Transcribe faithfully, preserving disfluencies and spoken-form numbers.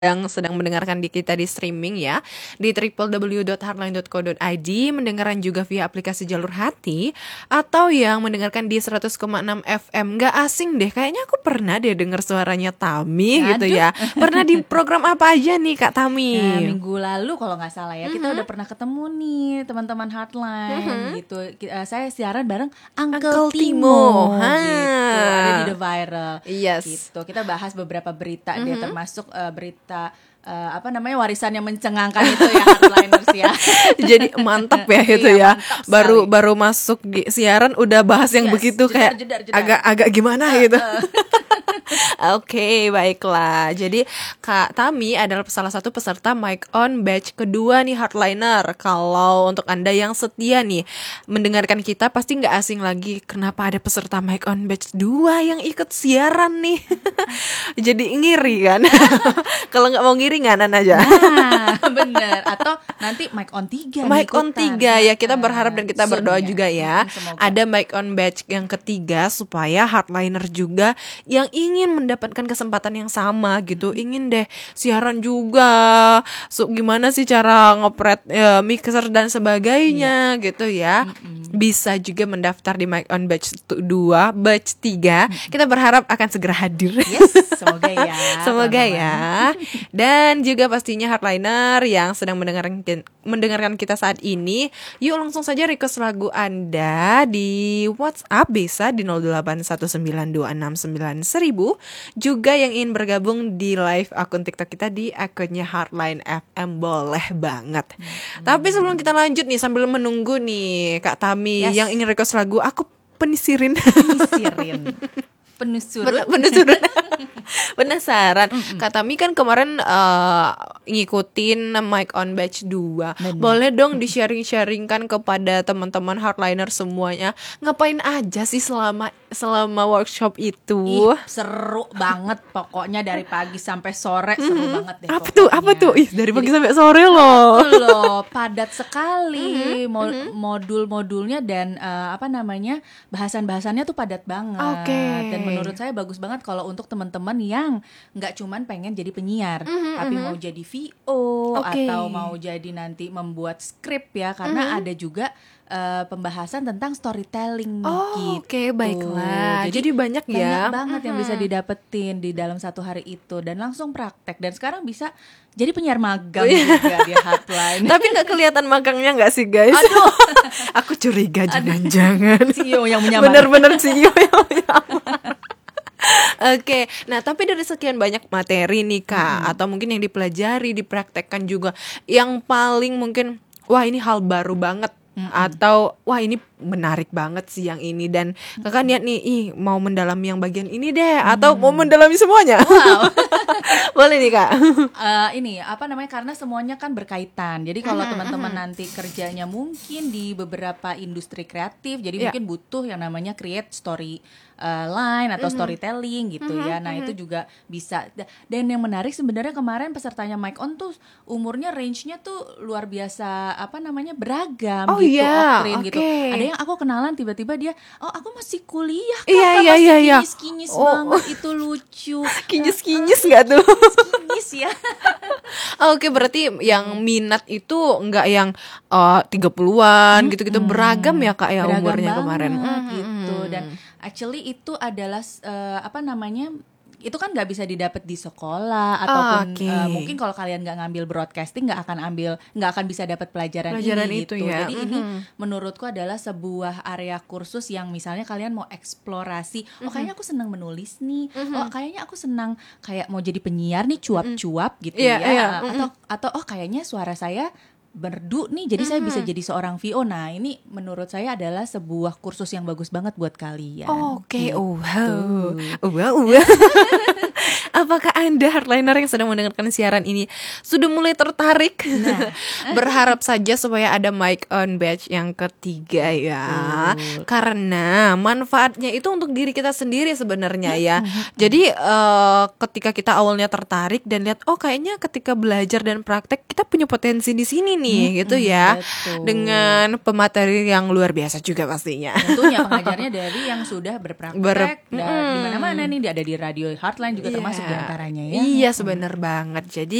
yang sedang mendengarkan di kita di streaming ya di w w w dot heartline dot co dot i d, mendengarkan juga via aplikasi Jalur Hati, atau yang mendengarkan di seratus koma enam F M. Gak asing deh, kayaknya aku pernah deh dengar suaranya Tami. Aduh. Gitu ya. Pernah di program apa aja nih Kak Tami? Nah, minggu lalu kalau nggak salah ya, mm-hmm. kita udah pernah ketemu nih teman-teman Heartline, mm-hmm. gitu. Uh, saya siaran bareng Uncle, Uncle Timo, Timo gitu. Ada di The Viral. Yes. Gitu. Kita bahas beberapa berita, mm-hmm. dia termasuk uh, berita Uh, apa namanya warisan yang mencengangkan itu ya Heartliners ya. Jadi mantap ya itu iya, ya. Baru baru masuk di siaran udah bahas yang yes, begitu jedar, kayak jedar, jedar. agak agak gimana uh, gitu. Uh. Oke, okay, baiklah. Jadi Kak Tami adalah salah satu peserta Mic On Batch kedua nih Heartliner. Kalau untuk Anda yang setia nih mendengarkan kita pasti nggak asing lagi kenapa ada peserta Mic On Batch dua yang ikut siaran nih. Jadi ngiri kan. Kalau nggak mau ngiri ringanan aja. Nah, bener. Atau nanti Mic On tiga. Mic On tiga ya, kita berharap dan kita berdoa ya. juga ya. Semoga. Ada Mic On Batch yang ketiga supaya Heartliner juga yang ingin mendapatkan kesempatan yang sama gitu, ingin deh siaran juga. So, gimana sih cara ngopret ya, mixer dan sebagainya yeah. gitu ya. Mm-mm. Bisa juga mendaftar di Mic On Batch dua, Batch tiga. Mm-mm. Kita berharap akan segera hadir. Yes, semoga ya. Semoga ya. Dan Dan juga pastinya Heartliner yang sedang mendengarkan mendengarkan kita saat ini, yuk langsung saja request lagu Anda di WhatsApp bisa di nol delapan satu sembilan dua enam sembilan seribu. Juga yang ingin bergabung di live akun TikTok kita di akunnya Heartline F M boleh banget. Hmm. Tapi sebelum kita lanjut nih sambil menunggu nih Kak Tami yes. yang ingin request lagu, aku penisirin. Penisirin. Penesurut. Penesurut. Penasaran. Mm-mm. Kak Tami kan kemarin uh, ngikutin Mic On Batch dua. Bener. Boleh dong di-sharing-sharingkan kepada teman-teman Heartliner semuanya. Ngapain aja sih selama selama workshop itu? Ih, seru banget pokoknya dari pagi sampai sore seru mm-hmm. banget deh. Apa pokoknya. tuh? Apa tuh? Ih, dari pagi Jadi, sampai sore loh. loh, padat sekali mm-hmm. Mo- modul-modulnya dan uh, apa namanya? bahasan-bahasannya tuh padat banget. Oke. Okay. Dan menurut saya bagus banget kalau untuk teman-teman yang nggak cuman pengen jadi penyiar, mm-hmm, tapi mm-hmm. mau jadi V O okay. atau mau jadi nanti membuat skrip ya, karena mm-hmm. ada juga uh, pembahasan tentang storytelling. Oh, gitu. Oke, okay, baiklah. Jadi, Jadi banyak ya. Banyak banget mm-hmm. yang bisa didapetin di dalam satu hari itu dan langsung praktek. Dan sekarang bisa jadi penyiar magang juga di Heartline. Tapi nggak kelihatan magangnya nggak sih guys? Aduh, aku curiga jangan-jangan. C E O yang menyamar. Bener-bener C E O yang menyamar. Oke, okay. Nah tapi dari sekian banyak materi nih Kak, hmm. atau mungkin yang dipelajari, dipraktekkan juga, yang paling mungkin wah ini hal baru banget, hmm. atau wah ini menarik banget sih yang ini, dan Kakak niat nih, ih mau mendalami yang bagian ini deh, hmm. atau mau mendalami semuanya? Wow. Boleh nih Kak. Uh, ini apa namanya, karena semuanya kan berkaitan. Jadi kalau hmm. teman-teman nanti kerjanya mungkin di beberapa industri kreatif, jadi yeah. mungkin butuh yang namanya create story Uh, line atau mm-hmm. storytelling gitu mm-hmm. ya. Nah mm-hmm. itu juga bisa. Dan yang menarik sebenarnya kemarin pesertanya Mic On tuh umurnya range-nya tuh luar biasa apa namanya beragam oh, gitu, yeah. Oktrin okay. gitu. Ada yang aku kenalan tiba-tiba dia, oh aku masih kuliah kan, yeah, yeah, masih yeah, yeah. kinyis-kinyis oh. banget, itu lucu. Kinyis-kinyis nggak tuh? Kinyis ya. Oke, okay, berarti yang minat itu nggak yang uh, tiga puluhan hmm, gitu-gitu, beragam ya Kak ya beragam umurnya banget, kemarin. Gitu. Dan actually itu adalah uh, apa namanya, itu kan nggak bisa didapat di sekolah ataupun okay. uh, mungkin kalau kalian nggak ngambil broadcasting nggak akan ambil nggak akan bisa dapat pelajaran, pelajaran ini itu gitu. Ya. Jadi mm-hmm. ini menurutku adalah sebuah area kursus yang misalnya kalian mau eksplorasi, mm-hmm. oh kayaknya aku senang menulis nih, mm-hmm. oh kayaknya aku senang kayak mau jadi penyiar nih, cuap-cuap mm-hmm. gitu yeah, ya, yeah. Mm-hmm. atau atau oh kayaknya suara saya merdu nih, jadi mm-hmm. saya bisa jadi seorang V O. Nah ini menurut saya adalah sebuah kursus yang bagus banget buat kalian. Oke, okay. gitu. oh, wow, wow, wow. Apakah Anda Heartliner yang sedang mendengarkan siaran ini sudah mulai tertarik? Nah. Berharap saja supaya ada Mic On Batch yang ketiga ya. Uh. Karena manfaatnya itu untuk diri kita sendiri sebenarnya ya. Jadi uh, ketika kita awalnya tertarik dan lihat, oh kayaknya ketika belajar dan praktek kita punya potensi di sini nih, hmm, gitu ya. Betul. Dengan pemateri yang luar biasa juga pastinya. Tentunya pengajarnya dari yang sudah berpraktek Ber- dan mm. di mana-mana nih, ada di radio Heartline juga yeah. termasuk diantaranya ya. Iya, sebenar banget. Jadi